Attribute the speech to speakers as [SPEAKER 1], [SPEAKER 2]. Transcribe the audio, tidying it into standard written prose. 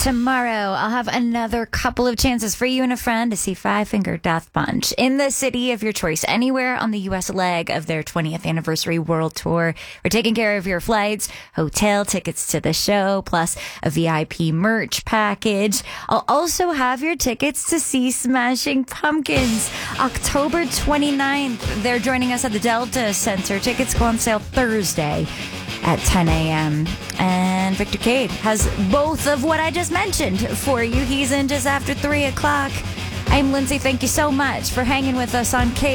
[SPEAKER 1] tomorrow, I'll have another couple of chances for you and a friend to see Five Finger Death Punch in the city of your choice, anywhere on the U.S. leg of their 20th anniversary world tour. We're taking care of your flights, hotel tickets to the show, plus a VIP merch package. I'll also have your tickets to see Smashing Pumpkins October 29th. They're joining us at the Delta Center. Tickets go on sale Thursday at 10 a.m. And Victor Cade has both of what I just mentioned for you. He's in just after 3 o'clock. I'm Lindsay. Thank you so much for hanging with us on Cade.